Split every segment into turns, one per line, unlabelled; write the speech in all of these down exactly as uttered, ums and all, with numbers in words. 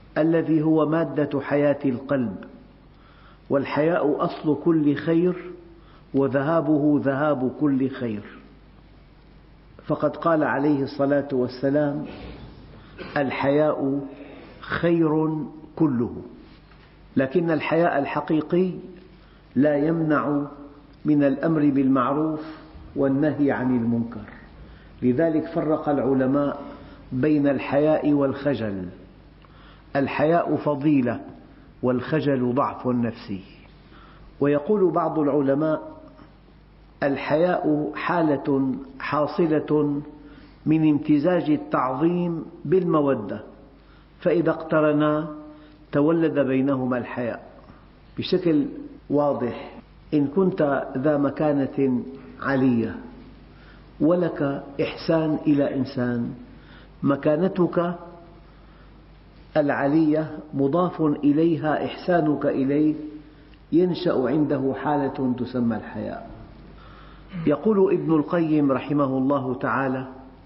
الذي هو مادة حياة القلب، والحياء أصل كل خير وذهابه ذهاب كل خير. فقد قال عليه الصلاة والسلام: الحياء خير كله. لكن الحياء الحقيقي لا يمنع من الأمر بالمعروف والنهي عن المنكر. لذلك فرق العلماء بين الحياء والخجل. الحياء فضيلة والخجل ضعف نفسي. ويقول بعض العلماء: الحياء حالة حاصلة من امتزاج التعظيم بالمودة، فإذا اقترنا تولد بينهما الحياء. بشكل واضح، إن كنت ذا مكانة عالية ولك إحسان إلى إنسان، مكانتك العالية مضاف إليها إحسانك إليه، ينشأ عنده حالة تسمى الحياء. يقول ابن القيم رحمه الله تعالى: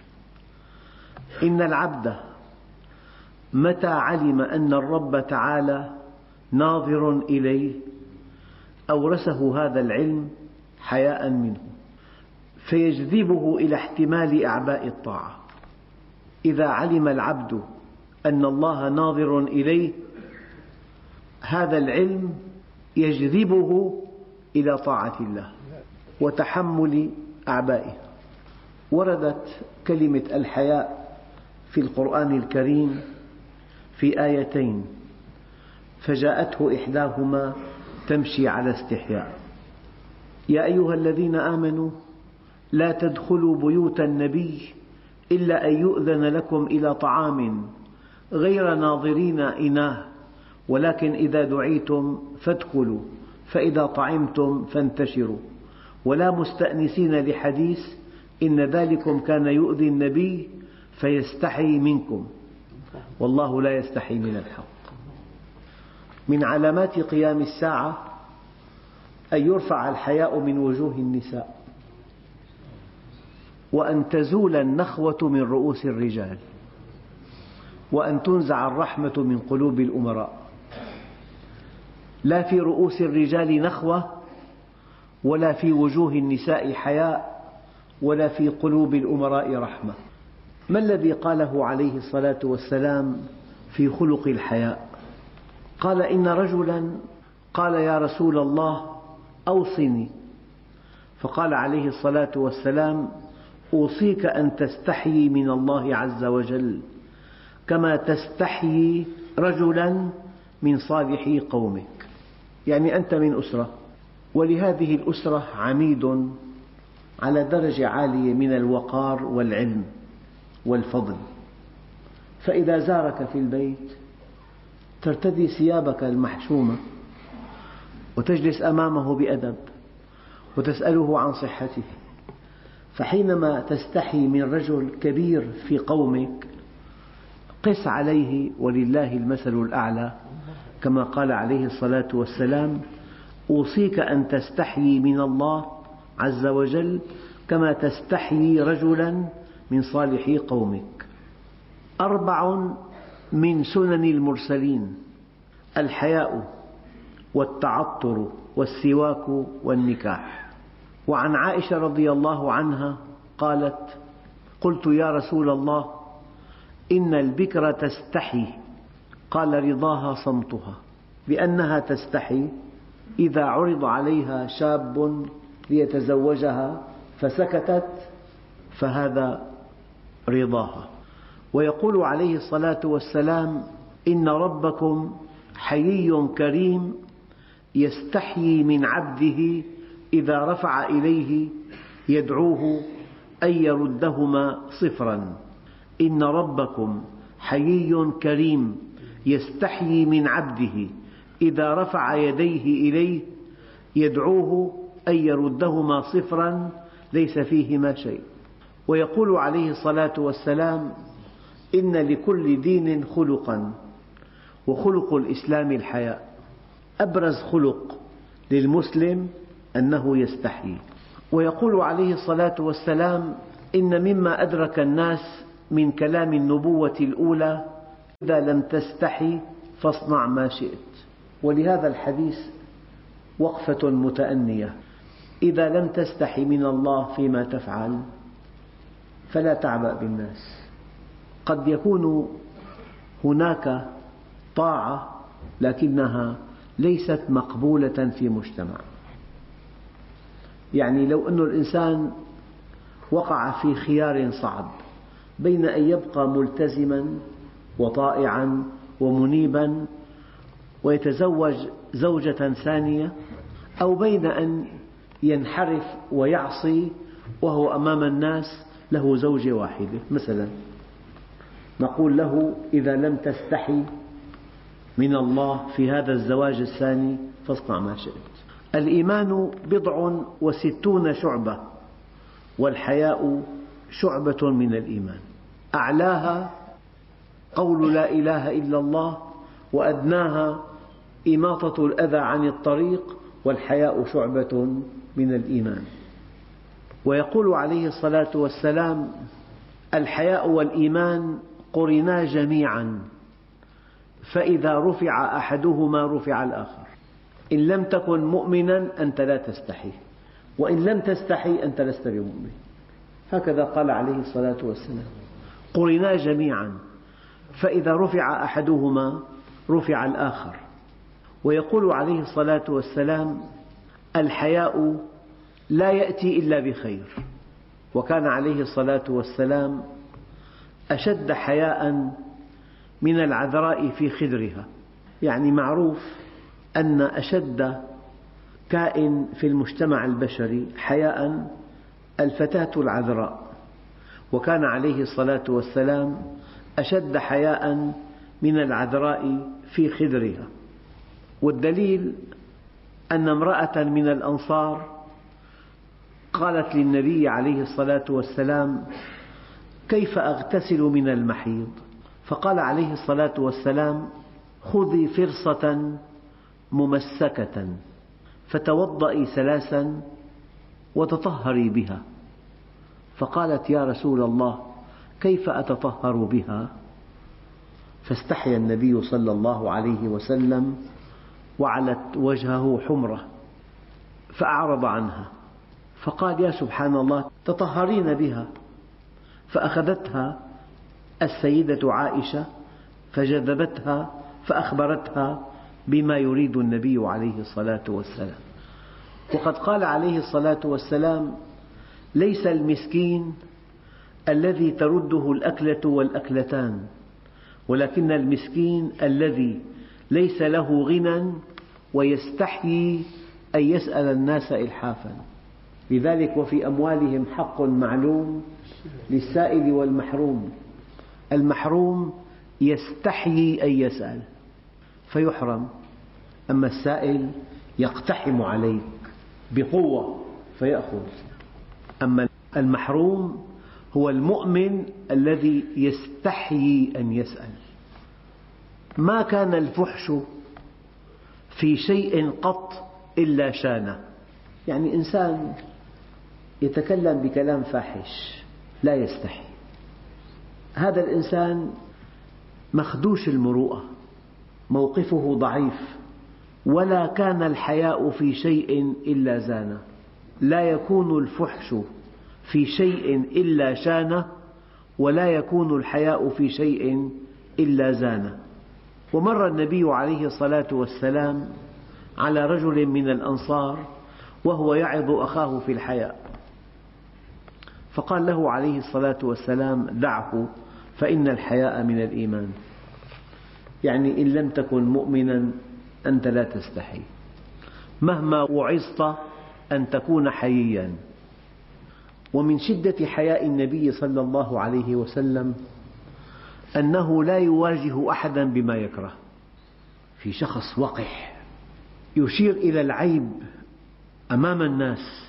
إن العبد متى علم أن الرب تعالى ناظر إليه أورثه هذا العلم حياء منه، فيجذبه إلى احتمال أعباء الطاعة. إذا علم العبد أن الله ناظر إليه، هذا العلم يجذبه إلى طاعة الله وتحمل أعبائه. وردت كلمة الحياء في القرآن الكريم في آيتين، فجاءته إحداهما تمشي على استحياء: يا أيها الذين آمنوا لا تدخلوا بيوت النبي إلا أن يؤذن لكم إلى طعام غير ناظرين إناه ولكن إذا دعيتم فادخلوا فإذا طعمتم فانتشروا ولا مستأنسين لحديث إن ذلكم كان يؤذي النبي فيستحي منكم والله لا يستحي من الحق. من علامات قيام الساعة أن يرفع الحياء من وجوه النساء، وأن تزول النخوة من رؤوس الرجال، وأن تنزع الرحمة من قلوب الأمراء. لا في رؤوس الرجال نخوة، ولا في وجوه النساء حياء، ولا في قلوب الأمراء رحمة. ما الذي قاله عليه الصلاة والسلام في خلق الحياء؟ قال: إن رجلا قال: يا رسول الله أوصني. فقال عليه الصلاة والسلام: أوصيك أن تستحيي من الله عز وجل كما تستحيي رجلا من صالحي قومك. يعني أنت من أسرة، ولهذه الأسرة عميد على درجة عالية من الوقار والعلم والفضل، فإذا زارك في البيت ترتدي ثيابك المحشومة وتجلس أمامه بأدب وتسأله عن صحته. فحينما تستحي من رجل كبير في قومك قس عليه ولله المثل الأعلى، كما قال عليه الصلاة والسلام: أوصيك أن تستحيي من الله عز وجل كما تستحيي رجلا من صالحي قومك. أربع من سنن المرسلين: الحياء والتعطر والسواك والنكاح. وعن عائشة رضي الله عنها قالت: قلت يا رسول الله إن البكر تستحي، قال: رضاها صمتها، لأنها تستحي إذا عرض عليها شاب ليتزوجها فسكتت فهذا رضاها. ويقول عليه الصلاة والسلام: إن ربكم حيي كريم يستحيي من عبده إذا رفع إليه يدعوه أن يردهما صفرا. إن ربكم حيي كريم يستحيي من عبده إذا رفع يديه إليه يدعوه أن يردهما صفرا ليس فيهما شيء. ويقول عليه الصلاة والسلام: إن لكل دين خلقا وخلق الإسلام الحياء. أبرز خلق للمسلم أنه يستحيي. ويقول عليه الصلاة والسلام: إن مما أدرك الناس من كلام النبوة الأولى إذا لم تستحي فاصنع ما شئت. ولهذا الحديث وقفة متأنية: إذا لم تستحي من الله فيما تفعل فلا تعبأ بالناس. قد يكون هناك طاعة لكنها ليست مقبولة في مجتمع. يعني لو أن الإنسان وقع في خيار صعب بين أن يبقى ملتزما وطائعا ومنيبا ويتزوج زوجة ثانية، أو بين أن ينحرف ويعصي وهو أمام الناس له زوجة واحدة مثلا، نقول له: إذا لم تستحي من الله في هذا الزواج الثاني فاصنع ما شئت. الإيمان بضع وستون شعبة، والحياء شعبة من الإيمان. أعلاها قول لا إله إلا الله، وأدناها إماطة الأذى عن الطريق، والحياء شعبة من الإيمان. ويقول عليه الصلاة والسلام: الحياء والإيمان قرنا جميعا، فإذا رفع أحدهما رفع الآخر. إن لم تكن مؤمنا أنت لا تستحي، وإن لم تستحي أنت لست بمؤمن. هكذا قال عليه الصلاة والسلام: قرنا جميعا، فإذا رفع أحدهما رفع الآخر. ويقول عليه الصلاة والسلام: الحياء لا يأتي إلا بخير. وكان عليه الصلاة والسلام أشد حياء من العذراء في خدرها. يعني معروف أن أشد كائن في المجتمع البشري حياء الفتاة العذراء، وكان عليه الصلاة والسلام أشد حياء من العذراء في خدرها. والدليل أن امرأة من الأنصار قالت للنبي عليه الصلاة والسلام: كيف أغتسل من المحيض؟ فقال عليه الصلاة والسلام: خذي فرصة ممسكة فتوضئي ثلاثا وتطهري بها. فقالت: يا رسول الله، كيف أتطهر بها؟ فاستحيا النبي صلى الله عليه وسلم وعلت وجهه حمرة فأعرض عنها، فقال: يا سبحان الله، تطهرين بها. فأخذتها السيدة عائشة فجذبتها فأخبرتها بما يريد النبي عليه الصلاة والسلام. وقد قال عليه الصلاة والسلام: ليس المسكين الذي ترده الأكلة والأكلتان، ولكن المسكين الذي ليس له غنى ويستحيي أن يسأل الناس إلحافا. لذلك وفي أموالهم حق معلوم للسائل والمحروم. المحروم يستحيي أن يسأل فيحرم، أما السائل يقتحم عليك بقوة فيأخذ. أما المحروم هو المؤمن الذي يستحيي أن يسأل. ما كان الفحش في شيء قط إلا شانه. يعني إنسان يتكلم بكلام فاحش لا يستحي، هذا الإنسان مخدوش المروءة، موقفه ضعيف. ولا كان الحياء في شيء إلا زانه. لا يكون الفحش في شيء إلا شانه، ولا يكون الحياء في شيء إلا زانه. ومر النبي عليه الصلاة والسلام على رجل من الأنصار وهو يعظ أخاه في الحياء، فقال له عليه الصلاة والسلام: دعه فإن الحياء من الإيمان. يعني إن لم تكن مؤمنا أنت لا تستحي، مهما وعظت أن تكون حييا. ومن شدة حياء النبي صلى الله عليه وسلم أنه لا يواجه أحدا بما يكره. في شخص وقح يشير إلى العيب أمام الناس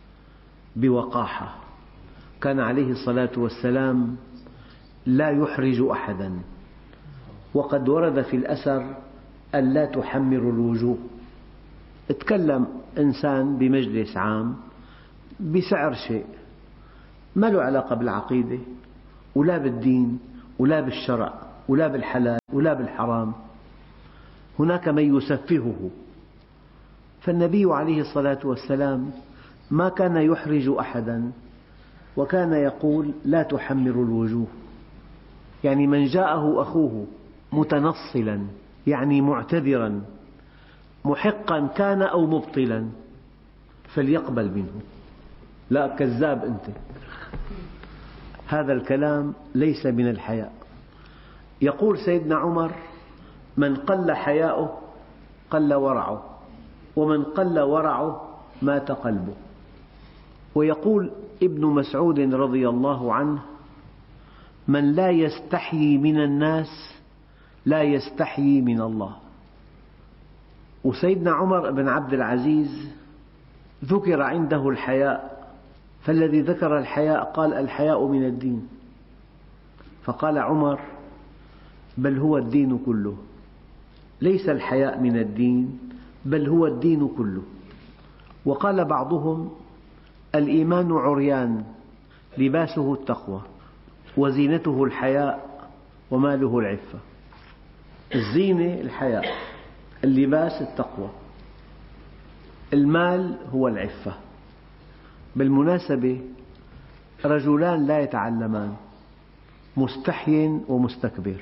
بوقاحة، كان عليه الصلاة والسلام لا يحرج أحدا. وقد ورد في الأثر أن لا تحمر الوجوه. تكلم إنسان بمجلس عام بسعر شيء ما له علاقة بالعقيدة ولا بالدين ولا بالشرع، ولا بالحلال ولا بالحرام، هناك من يسفهه. فالنبي عليه الصلاة والسلام ما كان يحرج أحدا، وكان يقول لا تحمر الوجوه، يعني من جاءه أخوه متنصلا يعني معتذرا محقا كان أو مبطلا فليقبل منه، لا كذاب أنت. هذا الكلام ليس من الحياء. يقول سيدنا عمر من قل حياؤه قل ورعه، ومن قل ورعه مات قلبه. ويقول ابن مسعود رضي الله عنه من لا يستحيي من الناس لا يستحيي من الله. وسيدنا عمر بن عبد العزيز ذكر عنده الحياء، فالذي ذكر الحياء قال الحياء من الدين، فقال عمر بل هو الدين كله، ليس الحياء من الدين بل هو الدين كله. وقال بعضهم الإيمان عريان لباسه التقوى وزينته الحياء وماله العفة. الزينة الحياء، اللباس التقوى، المال هو العفة. بالمناسبة رجلان لا يتعلمان، مستحي ومستكبر.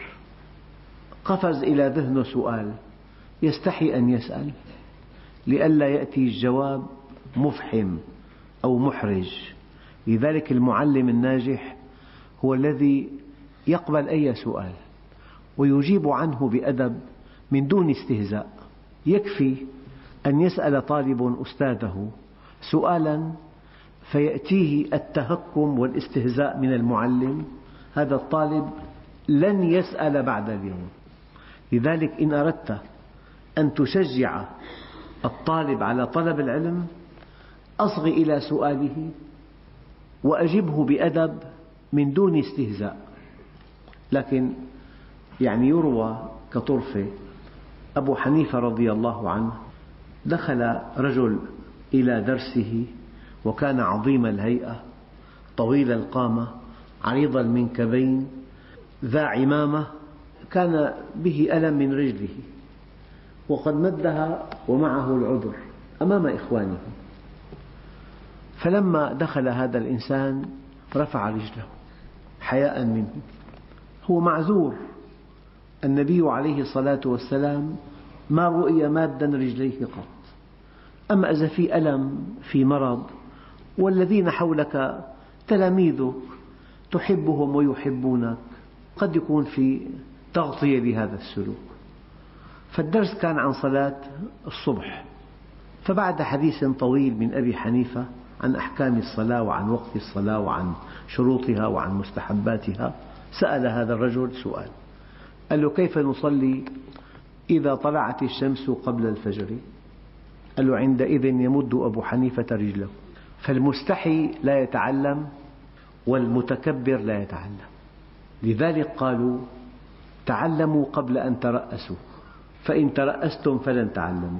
قفز إلى ذهنه سؤال يستحي أن يسأل لئلا يأتي الجواب مفحم أو محرج. لذلك المعلم الناجح هو الذي يقبل أي سؤال ويجيب عنه بأدب من دون استهزاء. يكفي أن يسأل طالب أستاذه سؤالا فيأتيه التهكم والاستهزاء من المعلم، هذا الطالب لن يسأل بعد اليوم. لذلك إن أردت أن تشجع الطالب على طلب العلم أصغ إلى سؤاله وأجبه بأدب من دون استهزاء. لكن يعني يروى كطرفة أبو حنيفة رضي الله عنه دخل رجل إلى درسه وكان عظيم الهيئة طويل القامة عريض المنكبين ذا عمامة، كان به ألم من رجله وقد مدها ومعه العذر أمام إخوانه. فلما دخل هذا الإنسان رفع رجله حياء منه، هو معذور. النبي عليه الصلاة والسلام ما رؤي مادا رجليه قط. أما إذا في ألم في مرض والذين حولك تلاميذك تحبهم ويحبونك، قد يكون في تغطية لهذا السلوك. فالدرس كان عن صلاة الصبح، فبعد حديث طويل من أبي حنيفة عن أحكام الصلاة وعن وقت الصلاة وعن شروطها وعن مستحباتها، سأل هذا الرجل سؤال، قال له كيف نصلي إذا طلعت الشمس قبل الفجر؟ قال له عندئذ يمد أبو حنيفة رجله. فالمستحي لا يتعلم والمتكبر لا يتعلم. لذلك قالوا تعلموا قبل أن ترأسوا، فإن ترأستم فلن تعلموا.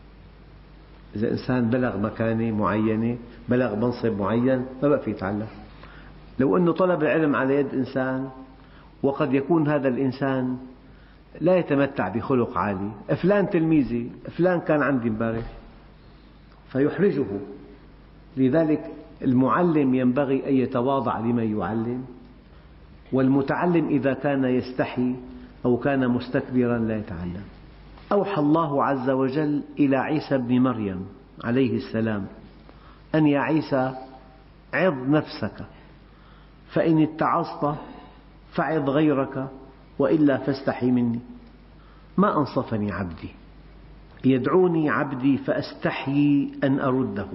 إذا إنسان بلغ مكانة معينة، بلغ منصب معين، ما بقى في يتعلم. لو أنه طلب العلم على يد إنسان وقد يكون هذا الإنسان لا يتمتع بخلق عالي، فلان تلميذي، فلان كان عندي امبارح، فيحرجه. لذلك المعلم ينبغي أن يتواضع لمن يعلم، والمتعلم إذا كان يستحي أو كان مستكبرا لا يتعلم. أوحى الله عز وجل إلى عيسى بن مريم عليه السلام أن يا عيسى عظ نفسك، فإن اتعظت فعظ غيرك وإلا فاستحي مني. ما أنصفني عبدي، يدعوني عبدي فأستحيي أن أرده،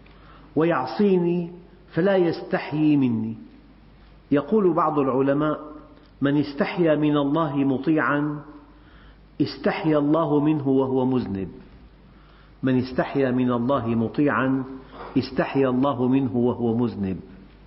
ويعصيني فلا يستحيي مني. يقول بعض العلماء من استحيا من الله مطيعا استحيا الله منه وهو مذنب. من استحيا من الله مطيعا استحيا الله منه وهو مذنب.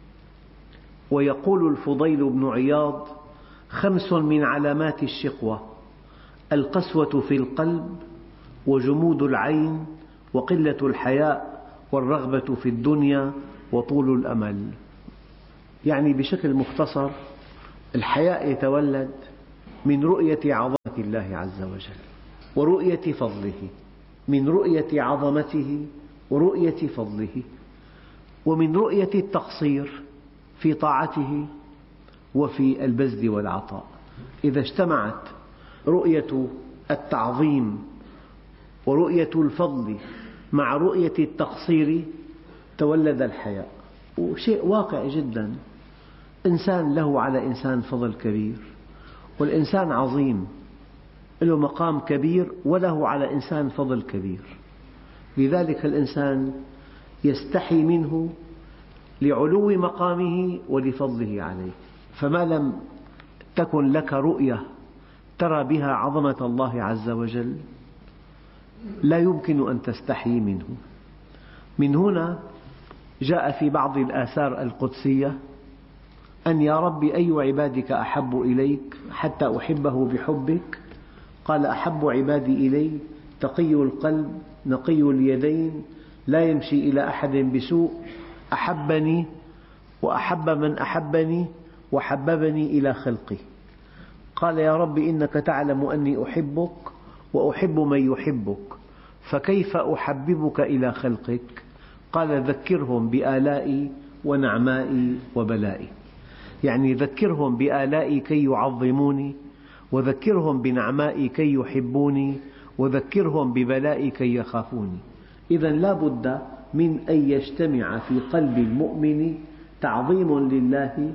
ويقول الفضيل بن عياض خمس من علامات الشقوة: القسوة في القلب، وجمود العين، وقلة الحياء، والرغبة في الدنيا، وطول الأمل. يعني بشكل مختصر الحياء يتولد من رؤية عظمة الله عز وجل ورؤية فضله، من رؤية عظمته ورؤية فضله، ومن رؤية التقصير في طاعته وفي البذل والعطاء. إذا اجتمعت رؤية التعظيم ورؤية الفضل مع رؤية التقصير تولد الحياء. وشيء واقع جدا، إنسان له على إنسان فضل كبير، والإنسان عظيم له مقام كبير وله على إنسان فضل كبير، لذلك الإنسان يستحي منه لعلو مقامه ولفضله عليه. فما لم تكن لك رؤية ترى بها عظمة الله عز وجل لا يمكن أن تستحي منه. من هنا جاء في بعض الآثار القدسية أن يا رب أي عبادك أحب إليك حتى أحبه بحبك؟ قال أحب عبادي إلي تقي القلب نقي اليدين لا يمشي إلى أحد بسوء أحبني وأحب من أحبني وحببني إلى خلقه. قال يا رب إنك تعلم أني أحبك وأحب من يحبك فكيف أحببك إلى خلقك؟ قال ذكرهم بآلائي ونعمائي وبلائي، يعني ذكرهم بآلائي كي يعظموني، وذكرهم بنعمائي كي يحبوني، وذكرهم ببلائي كي يخافوني. إذا لا بد من أن يجتمع في قلب المؤمن تعظيم لله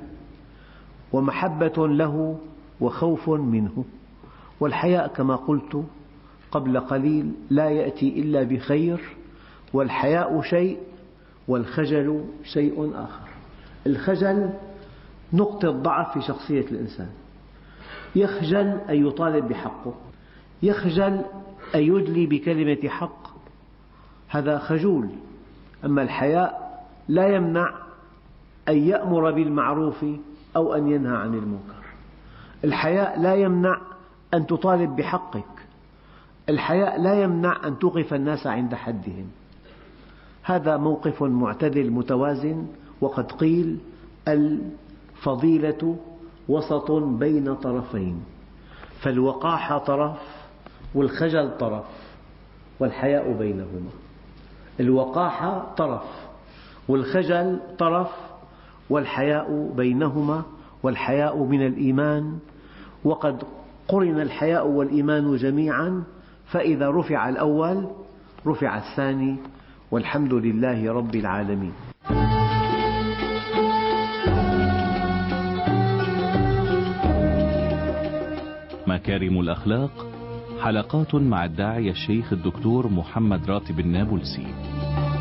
ومحبة له وخوف منه. والحياء كما قلت قبل قليل لا يأتي إلا بخير، والحياء شيء والخجل شيء آخر. الخجل نقطة ضعف في شخصية الإنسان، يخجل أن يطالب بحقه، يخجل أن يدلي بكلمة حق، هذا خجول. أما الحياء لا يمنع أن يأمر بالمعروف أو أن ينهى عن المنكر، الحياء لا يمنع أن تطالب بحقك، الحياء لا يمنع أن توقف الناس عند حدهم. هذا موقف معتدل متوازن، وقد قيل الفضيلة وسط بين طرفين، فالوقاحة طرف والخجل طرف والحياء بينهما. الوقاحة طرف والخجل طرف والحياء بينهما، والحياء من الإيمان، وقد قرن الحياء والإيمان جميعا، فإذا رفع الأول رفع الثاني، والحمد لله رب العالمين.
مكارم الأخلاق، حلقات مع الداعية الشيخ الدكتور محمد راتب النابلسي.